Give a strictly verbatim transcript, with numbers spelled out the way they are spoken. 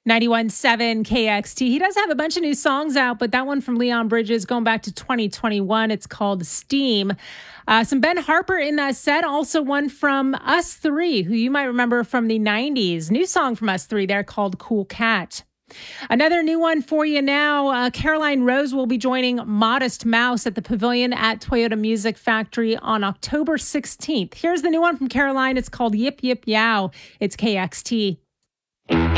ninety-one point seven K X T. He does have a bunch of new songs out, but that one from Leon Bridges going back to twenty twenty-one, it's called Steam. Uh, some Ben Harper in that set, also one from Us Three, who you might remember from the nineties. New song from Us Three there called Cool Cat. Another new one for you now. Uh, Caroline Rose will be joining Modest Mouse at the Pavilion at Toyota Music Factory on October sixteenth. Here's the new one from Caroline. It's called Yip Yip Yow. It's K X T.